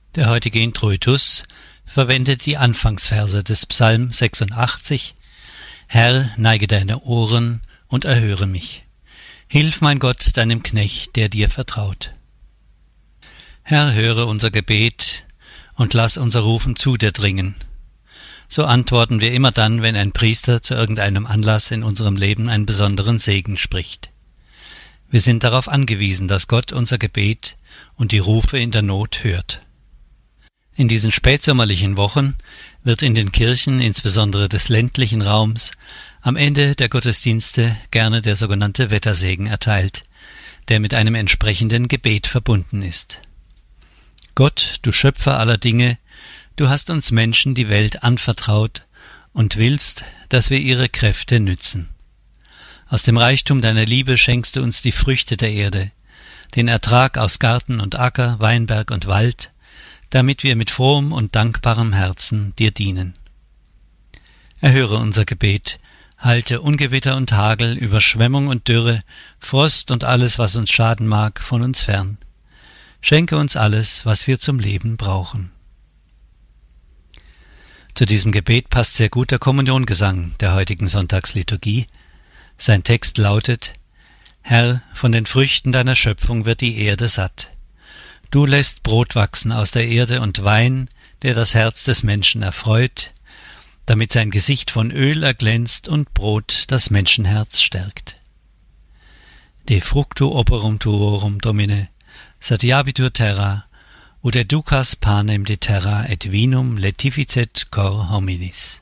Der heutige Introitus verwendet die Anfangsverse des Psalm 86. Herr, neige deine Ohren und erhöre mich. Hilf, mein Gott, deinem Knecht, der dir vertraut. Herr, höre unser Gebet und lass unser Rufen zu dir dringen. So antworten wir immer dann, wenn ein Priester zu irgendeinem Anlass in unserem Leben einen besonderen Segen spricht. Wir sind darauf angewiesen, dass Gott unser Gebet und die Rufe in der Not hört. In diesen spätsommerlichen Wochen wird in den Kirchen, insbesondere des ländlichen Raums, am Ende der Gottesdienste gerne der sogenannte Wettersegen erteilt, der mit einem entsprechenden Gebet verbunden ist. Gott, du Schöpfer aller Dinge, du hast uns Menschen die Welt anvertraut und willst, dass wir ihre Kräfte nützen. Aus dem Reichtum deiner Liebe schenkst du uns die Früchte der Erde, den Ertrag aus Garten und Acker, Weinberg und Wald, damit wir mit frohem und dankbarem Herzen dir dienen. Erhöre unser Gebet, halte Ungewitter und Hagel, Überschwemmung und Dürre, Frost und alles, was uns schaden mag, von uns fern. Schenke uns alles, was wir zum Leben brauchen. Zu diesem Gebet passt sehr gut der Kommuniongesang der heutigen Sonntagsliturgie. Sein Text lautet: Herr, von den Früchten deiner Schöpfung wird die Erde satt. Du lässt Brot wachsen aus der Erde und Wein, der das Herz des Menschen erfreut, damit sein Gesicht von Öl erglänzt und Brot das Menschenherz stärkt. De fructu operum tuorum, Domine, satiabitur terra, ut educas panem de terra et vinum letificet cor hominis.